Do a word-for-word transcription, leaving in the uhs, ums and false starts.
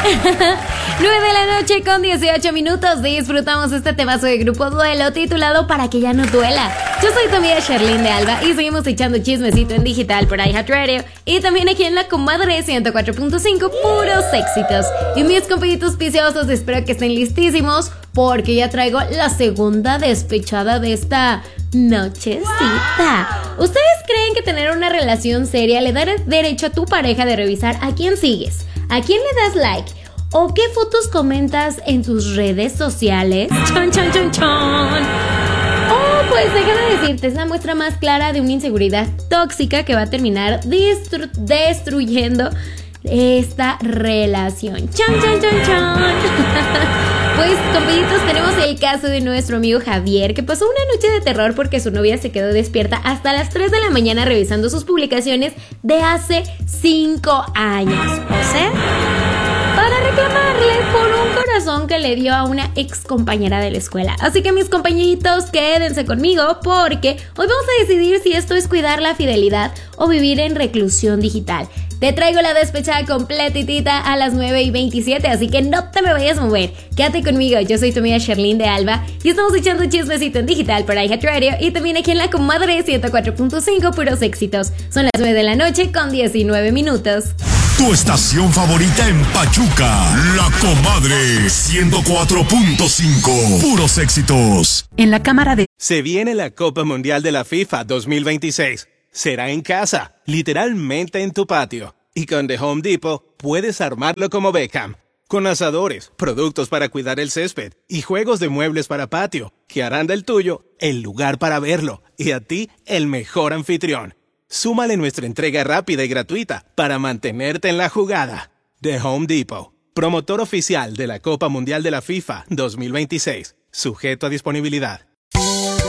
nueve de la noche con dieciocho minutos. Disfrutamos este temazo de Grupo Duelo titulado Para que ya no duela. Yo soy tu amiga Sherlyn de Alba y seguimos echando chismecito en digital por iHeartRadio y también aquí en La Comadre ciento cuatro punto cinco, puros éxitos. Y mis compañitos piciosos, espero que estén listísimos porque ya traigo la segunda despechada de esta nochecita. ¿Ustedes creen que tener una relación seria le da derecho a tu pareja de revisar a quién sigues, a quién le das like o qué fotos comentas en tus redes sociales? Chon, chon, chon, chon. Oh, pues déjame decirte, es la muestra más clara de una inseguridad tóxica que va a terminar destru- destruyendo esta relación. Chon, chon, chon, chon. Pues, compañitos, tenemos el caso de nuestro amigo Javier, que pasó una noche de terror porque su novia se quedó despierta hasta las tres de la mañana revisando sus publicaciones de hace cinco años. O sea, para reclamarle por un corazón que le dio a una ex compañera de la escuela. Así que mis compañeritos, quédense conmigo porque hoy vamos a decidir si esto es cuidar la fidelidad o vivir en reclusión digital. Te traigo la despechada completitita a las nueve y veintisiete, así que no te me vayas a mover. Quédate conmigo, yo soy tu amiga Sherlyn de Alba y estamos echando chismecito en digital para iHeartRadio y también aquí en La Comadre ciento cuatro punto cinco, puros éxitos. Son las nueve de la noche con diecinueve minutos. Tu estación favorita en Pachuca, La Comadre ciento cuatro punto cinco, puros éxitos. En la cámara de... Se viene la Copa Mundial de la FIFA dos mil veintiséis. Será en casa, literalmente en tu patio. Y con The Home Depot puedes armarlo como Beckham. Con asadores, productos para cuidar el césped y juegos de muebles para patio, que harán del tuyo el lugar para verlo y a ti el mejor anfitrión. Súmale nuestra entrega rápida y gratuita para mantenerte en la jugada. The Home Depot, promotor oficial de la Copa Mundial de la FIFA dos mil veintiséis. Sujeto a disponibilidad.